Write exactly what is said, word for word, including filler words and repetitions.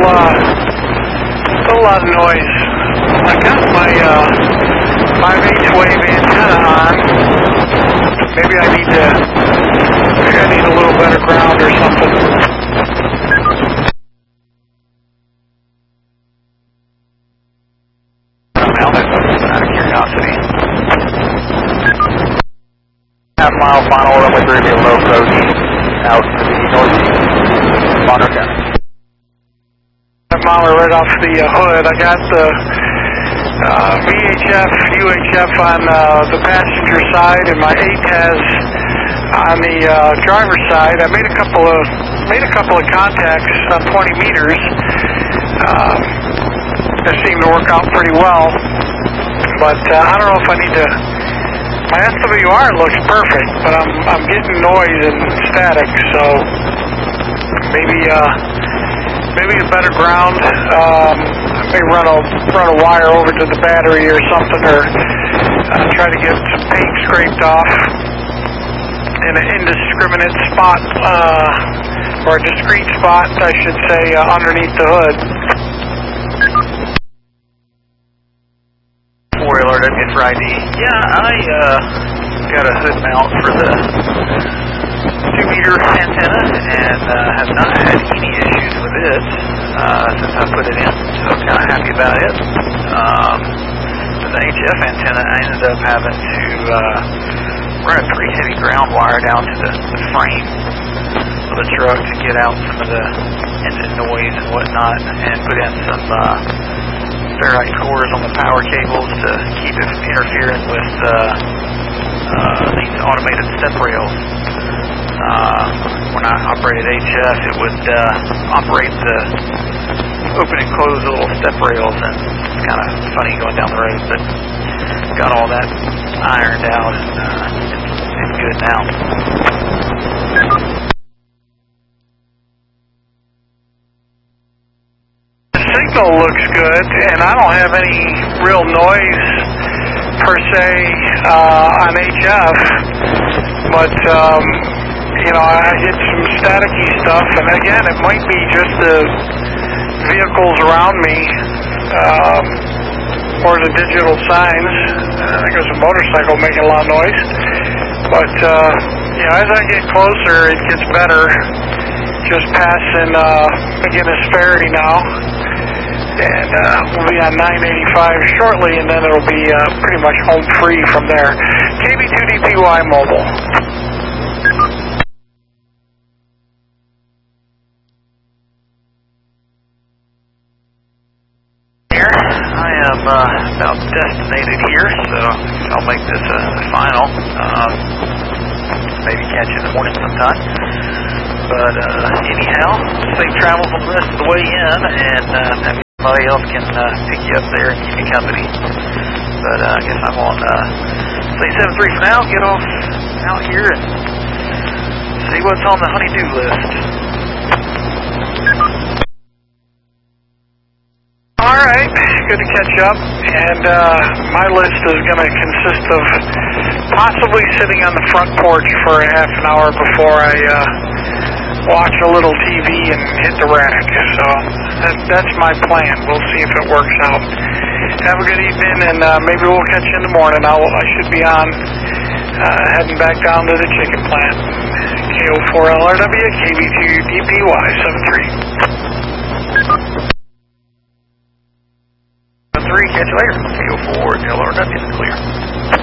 uh, still a lot of noise. I got my uh, five eighths wave antenna on. Maybe I need to, maybe I need a little better ground or something. Out of curiosity. Half mile final runway three, be a low approach out to the northeast, Bonner County. Half mile right off the uh, hood. I got the uh, V H F, U H F on uh, the passenger side, and my A T A S on the uh, driver's side. I made a couple of made a couple of contacts on twenty meters. Um, That seemed to work out pretty well, but uh, I don't know if I need to. My S W R looks perfect, but I'm I'm getting noise and static, so maybe uh, maybe a better ground. Um, I may run a run a wire over to the battery or something, or uh, try to get some paint scraped off in an indiscriminate spot, uh, or a discrete spot, I should say, uh, underneath the hood. four L R W for I D. Yeah, I uh, got a hood mount for the two meter antenna and uh, have not had any issues with it uh, since I put it in, so I'm kind of happy about it. Um, the H F antenna, I ended up having to uh, run a pretty heavy ground wire down to the, the frame of the truck to get out some of the engine noise and whatnot, and put in some uh, ferrite cores on the power cables to keep it from interfering with uh, uh, these automated step rails. Uh, when I operated H F, it would uh, operate the open and close the little step rails, and it's kind of funny going down the road, but got all that ironed out, and uh, it's, it's good now. Signal looks good, and I don't have any real noise per se uh, on H F, but um, you know, I hit some staticky stuff, and again, it might be just the vehicles around me um, or the digital signs. I think there's a motorcycle making a lot of noise, but uh, you know, as I get closer, it gets better. Just passing uh, McGinnis Ferry now. And uh, we'll be on nine eighty-five shortly, and then it'll be uh, pretty much home free from there. K B two D P Y mobile. Here, I am uh, about destinated here, so I'll make this a final. Um, maybe catch you in the morning sometime. But uh, anyhow, safe travels on the rest of the way in, and uh, somebody else can uh, pick you up there and keep you company. But uh, I guess I'm on uh, C seven three for now. Get off out here and see what's on the honey-do list. All right, good to catch up. And uh, my list is going to consist of possibly sitting on the front porch for a half an hour before I uh, watch a little T V and hit the rack. So that, that's my plan. We'll see if it works out. Have a good evening, and uh, maybe we'll catch you in the morning. I'll, I should be on uh, heading back down to the chicken plant. K O four L R W, K B two D P Y seven three. seven three, catch you later. K O four L R W, clear.